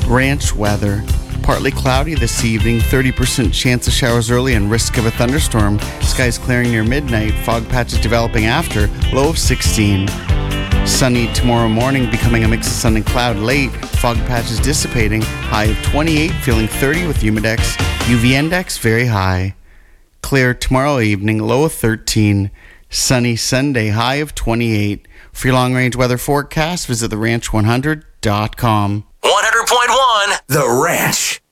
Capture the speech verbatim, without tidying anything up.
Ranch weather. Partly cloudy this evening, thirty percent chance of showers early and risk of a thunderstorm. Skies clearing near midnight, fog patches developing after, low of sixteen. Sunny tomorrow morning, becoming a mix of sun and cloud late, fog patches dissipating, high of twenty-eight, feeling thirty with humidex, U V index very high. Clear tomorrow evening, low of thirteen. Sunny Sunday, high of twenty-eight. For your long-range weather forecast, visit the ranch one hundred dot com. one hundred point one The Ranch.